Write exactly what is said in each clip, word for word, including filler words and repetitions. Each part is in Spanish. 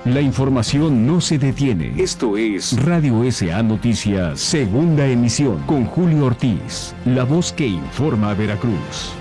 La información no se detiene. Esto es Radio S A Noticias, segunda emisión, con Julio Ortiz, la voz que informa a Veracruz.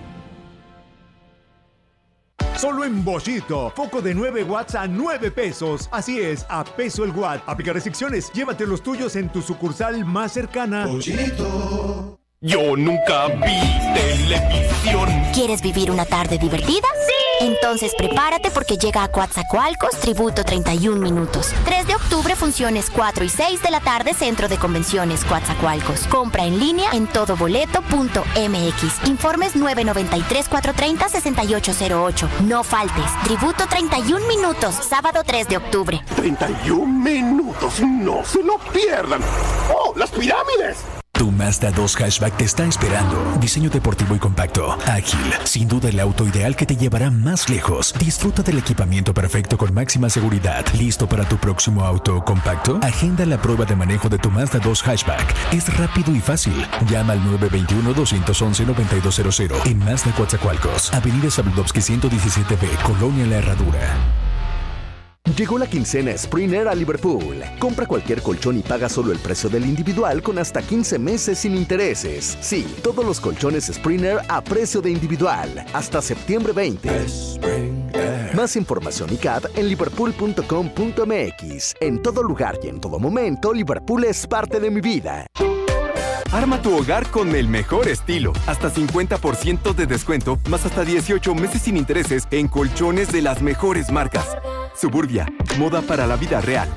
Solo en Bollito, foco de nueve watts a nueve pesos. Así es, a peso el watt. Aplica restricciones. Llévate los tuyos en tu sucursal más cercana. Bollito. Yo nunca vi televisión. ¿Quieres vivir una tarde divertida? ¡Sí! Entonces prepárate porque llega a Coatzacoalcos Tributo treinta y un minutos. tres de octubre, funciones cuatro y seis de la tarde, Centro de Convenciones Coatzacoalcos. Compra en línea en todoboleto punto m x. Informes nueve nueve tres, cuatro tres cero, seis ocho cero ocho. No faltes. Tributo treinta y un minutos, sábado tres de octubre. treinta y un minutos, no se lo pierdan. ¡Oh, las pirámides! Tu Mazda dos Hatchback te está esperando. Diseño deportivo y compacto, ágil, sin duda el auto ideal que te llevará más lejos. Disfruta del equipamiento perfecto con máxima seguridad. ¿Listo para tu próximo auto compacto? Agenda la prueba de manejo de tu Mazda dos Hatchback. Es rápido y fácil. Llama al nueve dos uno, dos once, nueve dos cero cero en Mazda Coatzacoalcos, Avenida Sabldovsky ciento diecisiete B, Colonia La Herradura. Llegó la quincena Springer a Liverpool. Compra cualquier colchón y paga solo el precio del individual con hasta quince meses sin intereses. Sí, todos los colchones Springer a precio de individual. Hasta septiembre veinte. Más información y C A D en liverpool punto com punto m x. En todo lugar y en todo momento, Liverpool es parte de mi vida. Arma tu hogar con el mejor estilo. Hasta cincuenta por ciento de descuento, más hasta dieciocho meses sin intereses en colchones de las mejores marcas. Suburbia, moda para la vida real.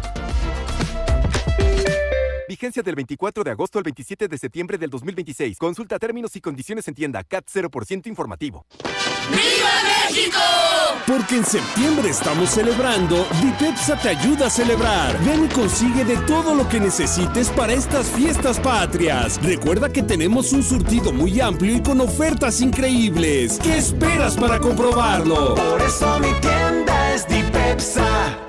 Vigencia del veinticuatro de agosto al veintisiete de septiembre del dos mil veintiséis. Consulta términos y condiciones en tienda. C A T cero por ciento informativo. ¡Viva México! Porque en septiembre estamos celebrando, Dipepsa te ayuda a celebrar. Ven y consigue de todo lo que necesites para estas fiestas patrias. Recuerda que tenemos un surtido muy amplio y con ofertas increíbles. ¿Qué esperas para comprobarlo? Por eso mi tienda es Dipepsa.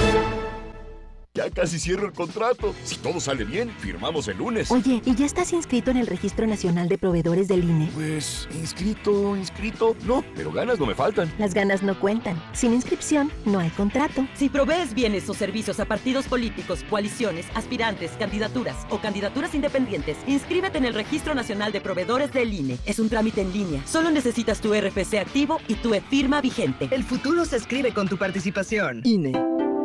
Ya casi cierro el contrato. Si todo sale bien, firmamos el lunes. Oye, ¿y ya estás inscrito en el Registro Nacional de Proveedores del I N E? Pues, inscrito, inscrito, no, pero ganas no me faltan. Las ganas no cuentan. Sin inscripción, no hay contrato. Si provees bienes o servicios a partidos políticos, coaliciones, aspirantes, candidaturas o candidaturas independientes, inscríbete en el Registro Nacional de Proveedores del I N E. Es un trámite en línea. Solo necesitas tu R F C activo y tu e-firma vigente. El futuro se escribe con tu participación. I N E.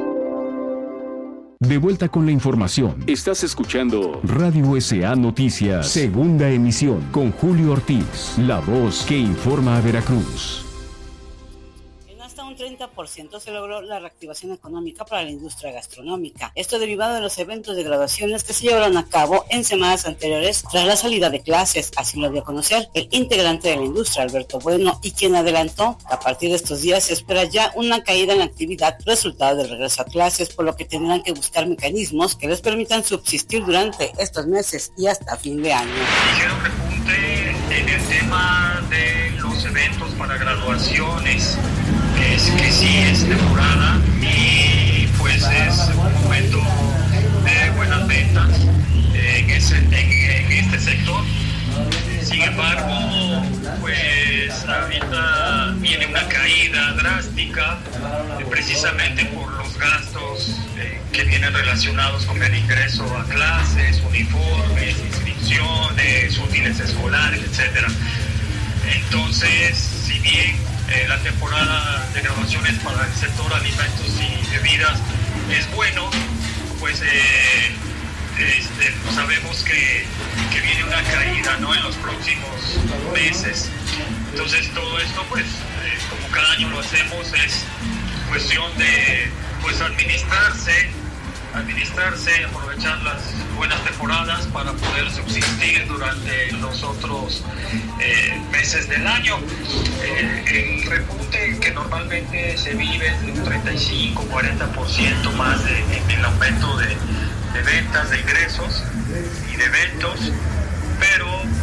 De vuelta con la información. Estás escuchando Radio S A Noticias, segunda emisión, con Julio Ortiz, la voz que informa a Veracruz. Hasta un treinta por ciento se logró la reactivación económica para la industria gastronómica. Esto derivado de los eventos de graduaciones que se llevaron a cabo en semanas anteriores tras la salida de clases. Así lo dio a conocer el integrante de la industria, Alberto Bueno, y quien adelantó que a partir de estos días se espera ya una caída en la actividad resultado del regreso a clases, por lo que tendrán que buscar mecanismos que les permitan subsistir durante estos meses y hasta fin de año. Ligero repunte en el tema de los eventos para graduaciones, que es que sí es temporada y pues es un momento de buenas ventas en, ese, en, en este sector. Sin embargo, pues ahorita viene una caída drástica eh, precisamente por los gastos eh, que vienen relacionados con el ingreso a clases, uniformes, inscripciones, útiles escolares, etcétera. Entonces, si bien eh, la temporada de graduaciones para el sector alimentos y bebidas es bueno, pues eh, este, sabemos que, que viene una caída, ¿no?, en los próximos meses. Entonces todo esto, pues, eh, como cada año lo hacemos, es cuestión de, pues, administrarse, administrarse, aprovechar las buenas temporadas para poder subsistir durante los otros eh, meses del año. Eh, el repunte que normalmente se vive es de un treinta y cinco a cuarenta por ciento más de, en el aumento de de ventas, de ingresos y de eventos, pero pues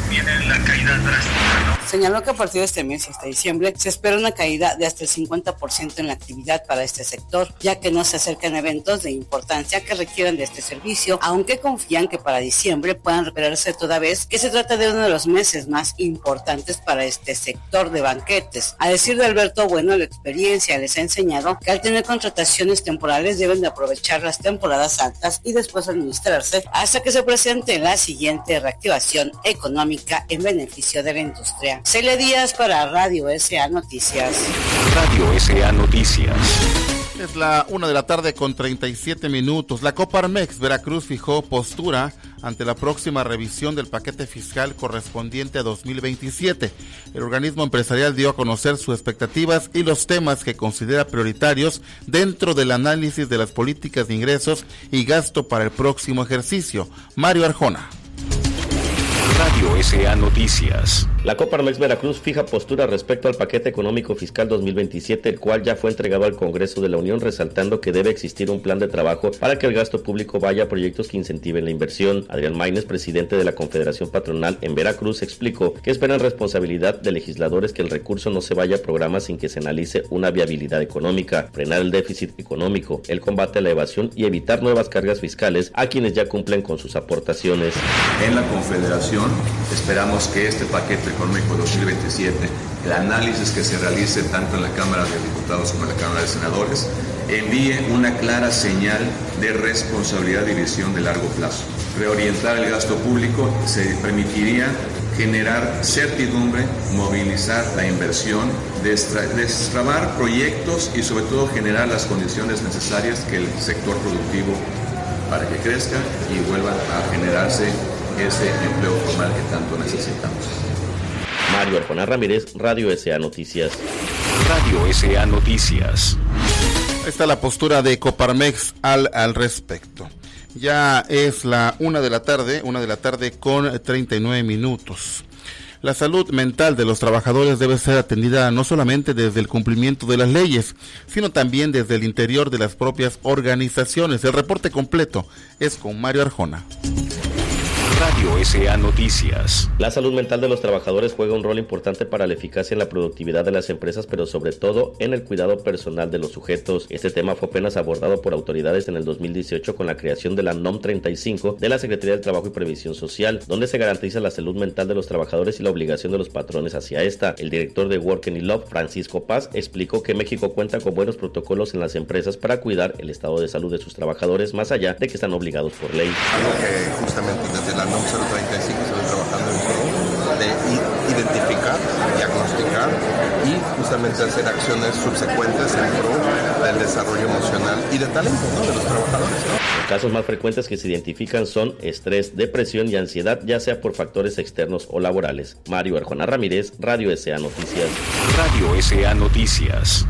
viene la caída drástica, ¿no? Señaló que a partir de este mes y hasta diciembre se espera una caída de hasta el cincuenta por ciento en la actividad para este sector, ya que no se acercan eventos de importancia que requieran de este servicio, aunque confían que para diciembre puedan recuperarse toda vez que se trata de uno de los meses más importantes para este sector de banquetes. A decir de Alberto Bueno, la experiencia les ha enseñado que al tener contrataciones temporales deben de aprovechar las temporadas altas y después administrarse hasta que se presente la siguiente reactivación económica en beneficio de la industria. Celia Díaz para Radio S A Noticias. Radio S A Noticias. Es la una de la tarde con treinta y siete minutos. La Coparmex Veracruz fijó postura ante la próxima revisión del paquete fiscal correspondiente a dos mil veintisiete. El organismo empresarial dio a conocer sus expectativas y los temas que considera prioritarios dentro del análisis de las políticas de ingresos y gasto para el próximo ejercicio. Mario Arjona. Radio S A Noticias. La Coparmex Veracruz fija postura respecto al paquete económico fiscal dos mil veintisiete, el cual ya fue entregado al Congreso de la Unión, resaltando que debe existir un plan de trabajo para que el gasto público vaya a proyectos que incentiven la inversión. Adrián Maínez, presidente de la Confederación Patronal en Veracruz, explicó que esperan responsabilidad de legisladores que el recurso no se vaya a programas sin que se analice una viabilidad económica, frenar el déficit económico, el combate a la evasión y evitar nuevas cargas fiscales a quienes ya cumplen con sus aportaciones. En la Confederación esperamos que este paquete económico dos mil veintisiete, el análisis que se realice tanto en la Cámara de Diputados como en la Cámara de Senadores, envíe una clara señal de responsabilidad y visión de largo plazo. Reorientar el gasto público se permitiría generar certidumbre, movilizar la inversión, destra- destrabar proyectos y sobre todo generar las condiciones necesarias que el sector productivo para que crezca y vuelva a generarse ese empleo formal que tanto necesitamos. Mario Arjona Ramírez, Radio S A Noticias. Radio S A Noticias. Esta es la postura de Coparmex al, al respecto. Ya es la una de la tarde, una de la tarde con treinta y nueve minutos. La salud mental de los trabajadores debe ser atendida no solamente desde el cumplimiento de las leyes, sino también desde el interior de las propias organizaciones. El reporte completo es con Mario Arjona. Radio S A Noticias. La salud mental de los trabajadores juega un rol importante para la eficacia en la productividad de las empresas, pero sobre todo en el cuidado personal de los sujetos. Este tema fue apenas abordado por autoridades en el dos mil dieciocho con la creación de la N O M treinta y cinco de la Secretaría del Trabajo y Previsión Social, donde se garantiza la salud mental de los trabajadores y la obligación de los patrones hacia esta. El director de Work and Love, Francisco Paz, explicó que México cuenta con buenos protocolos en las empresas para cuidar el estado de salud de sus trabajadores, más allá de que están obligados por ley. Algo que justamente desde la N O M cero treinta y cinco se va trabajando en pro de identificar, diagnosticar y justamente hacer acciones subsecuentes en pro del desarrollo emocional y de talento, ¿no?, de los trabajadores, ¿no? Los casos más frecuentes que se identifican son estrés, depresión y ansiedad, ya sea por factores externos o laborales. Mario Arjona Ramírez, Radio S A Noticias. Radio S A Noticias.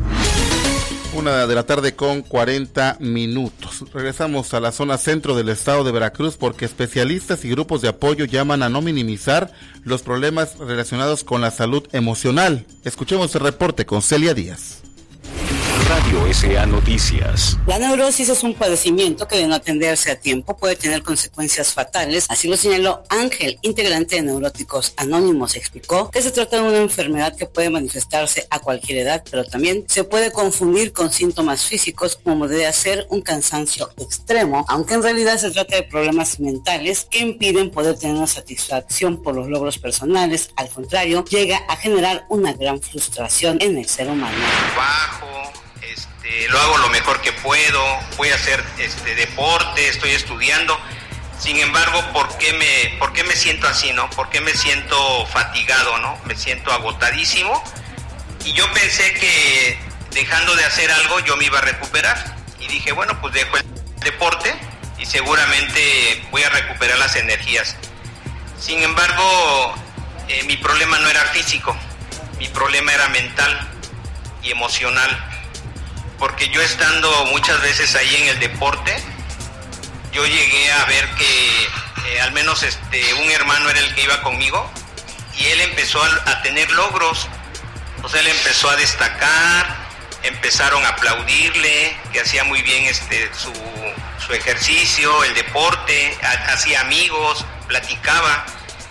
Una de la tarde con cuarenta minutos. Regresamos a la zona centro del estado de Veracruz porque especialistas y grupos de apoyo llaman a no minimizar los problemas relacionados con la salud emocional. Escuchemos el reporte con Celia Díaz. Radio S A Noticias. La neurosis es un padecimiento que de no atenderse a tiempo puede tener consecuencias fatales, así lo señaló Ángel, integrante de Neuróticos Anónimos. Explicó que se trata de una enfermedad que puede manifestarse a cualquier edad, pero también se puede confundir con síntomas físicos como podría ser un cansancio extremo, aunque en realidad se trata de problemas mentales que impiden poder tener una satisfacción por los logros personales. Al contrario, llega a generar una gran frustración en el ser humano. Bajo. Este, lo hago lo mejor que puedo, voy a hacer este deporte, estoy estudiando. Sin embargo, ¿por qué me, por qué me siento así, no? ¿Por qué me siento fatigado, no? Me siento agotadísimo. Y yo pensé que dejando de hacer algo yo me iba a recuperar. Y dije, bueno, pues dejo el deporte y seguramente voy a recuperar las energías. Sin embargo, eh, mi problema no era físico, mi problema era mental y emocional. Porque yo estando muchas veces ahí en el deporte, yo llegué a ver que eh, al menos este un hermano era el que iba conmigo y él empezó a, a tener logros. O sea, él empezó a destacar, empezaron a aplaudirle, que hacía muy bien este su, su ejercicio, el deporte, ha, hacía amigos, platicaba.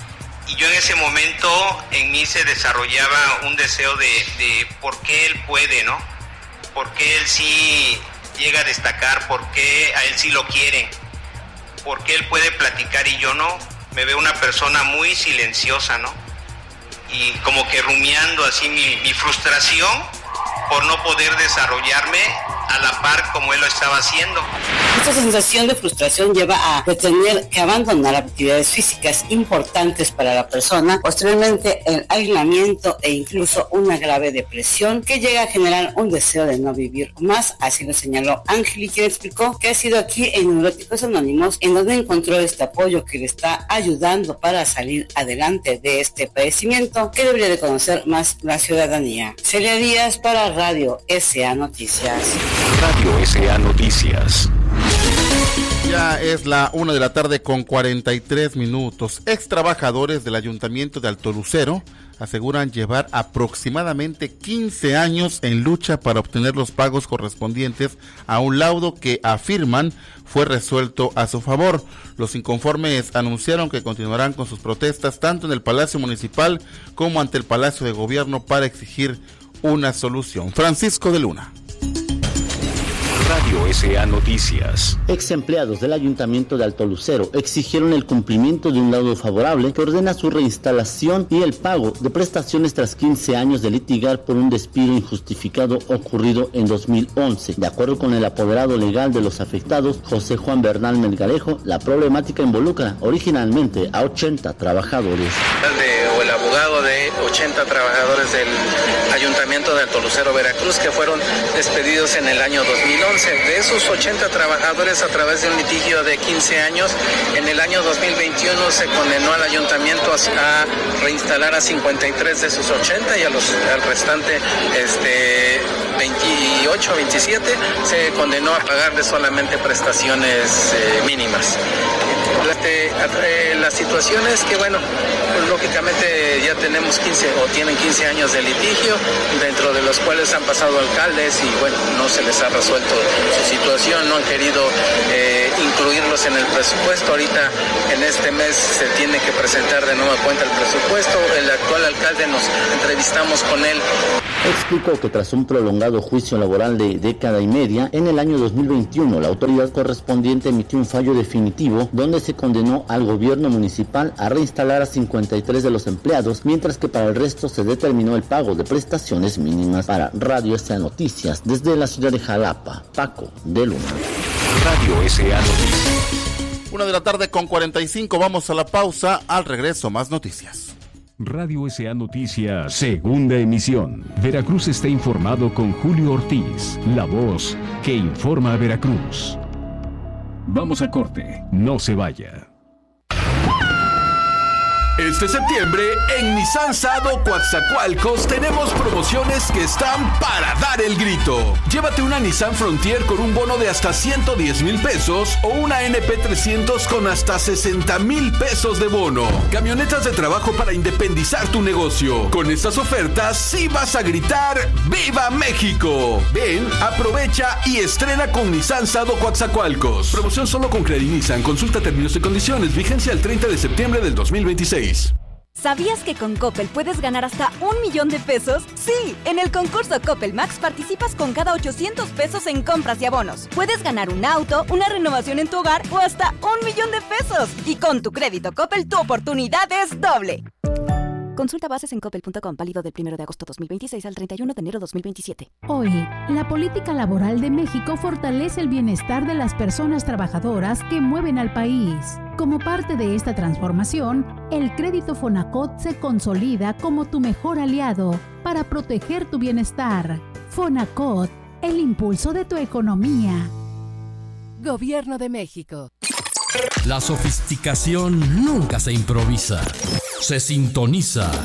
Y yo en ese momento en mí se desarrollaba un deseo de, de por qué él puede, ¿no? Por qué él sí llega a destacar, por qué a él sí lo quieren, por qué él puede platicar y yo no. Me veo una persona muy silenciosa, ¿no? Y como que rumiando así mi, mi frustración por no poder desarrollarme a la par como él lo estaba haciendo. Esta sensación de frustración lleva a tener que abandonar actividades físicas importantes para la persona, posteriormente el aislamiento e incluso una grave depresión que llega a generar un deseo de no vivir más, así lo señaló Ángel, quien explicó que ha sido aquí en Neuróticos Anónimos en donde encontró este apoyo que le está ayudando para salir adelante de este padecimiento que debería de conocer más la ciudadanía. Celia Díaz para Radio S A Noticias. Radio S A Noticias. Ya es la una de la tarde con cuarenta y tres minutos. Ex trabajadores del Ayuntamiento de Alto Lucero aseguran llevar aproximadamente quince años en lucha para obtener los pagos correspondientes a un laudo que afirman fue resuelto a su favor. Los inconformes anunciaron que continuarán con sus protestas tanto en el Palacio Municipal como ante el Palacio de Gobierno para exigir una solución. Francisco de Luna. Radio S A Noticias. Ex empleados del Ayuntamiento de Alto Lucero exigieron el cumplimiento de un laudo favorable que ordena su reinstalación y el pago de prestaciones tras quince años de litigar por un despido injustificado ocurrido en dos mil once. De acuerdo con el apoderado legal de los afectados, José Juan Bernal Melgarejo, la problemática involucra originalmente a ochenta trabajadores. De, o el abogado de ochenta trabajadores del Ayuntamiento de Alto Lucero, Veracruz, que fueron despedidos en el año dos mil once. De esos ochenta trabajadores, a través de un litigio de quince años, en el año dos mil veintiuno se condenó al ayuntamiento a, a reinstalar a cincuenta y tres de sus ochenta y a los, al restante este, veintiocho, veintisiete se condenó a pagarle solamente prestaciones eh, mínimas. Este, eh, la situación es que, bueno, pues lógicamente ya tenemos quince o tienen quince años de litigio, dentro de los cuales han pasado alcaldes y, bueno, no se les ha resuelto su situación, no han querido eh, incluirlos en el presupuesto. Ahorita en este mes se tiene que presentar de nueva cuenta el presupuesto. El actual alcalde, nos entrevistamos con él. Explicó que tras un prolongado juicio laboral de década y media, en el año dos mil veintiuno la autoridad correspondiente emitió un fallo definitivo donde se condenó al gobierno municipal a reinstalar a cincuenta y tres de los empleados, mientras que para el resto se determinó el pago de prestaciones mínimas. Para Radio S A Noticias, desde la ciudad de Jalapa, Paco de Luna. Radio S A Noticias. Una de la tarde con cuarenta y cinco, vamos a la pausa, al regreso más noticias. Radio S A Noticias, segunda emisión. Veracruz está informado con Julio Ortiz, la voz que informa a Veracruz. Vamos a corte, no se vaya. Este septiembre, en Nissan Sado Coatzacoalcos tenemos promociones que están para dar el grito. Llévate una Nissan Frontier con un bono de hasta ciento diez mil pesos o una N P trescientos con hasta sesenta mil pesos de bono. Camionetas de trabajo para independizar tu negocio. Con estas ofertas sí vas a gritar ¡Viva México! Ven, aprovecha y estrena con Nissan Sado Coatzacoalcos. Promoción solo con Credit Nissan. Consulta términos y condiciones. Vigencia el treinta de septiembre del dos mil veintiséis. ¿Sabías que con Coppel puedes ganar hasta un millón de pesos? Sí, en el concurso Coppel Max participas con cada ochocientos pesos en compras y abonos. Puedes ganar un auto, una renovación en tu hogar o hasta un millón de pesos. Y con tu crédito Coppel, tu oportunidad es doble. Consulta bases en coppel punto com, válido del primero de agosto dos mil veintiséis al treinta y uno de enero dos mil veintisiete. Hoy, la política laboral de México fortalece el bienestar de las personas trabajadoras que mueven al país. Como parte de esta transformación, el crédito Fonacot se consolida como tu mejor aliado para proteger tu bienestar. Fonacot, el impulso de tu economía. Gobierno de México. La sofisticación nunca se improvisa, se sintoniza.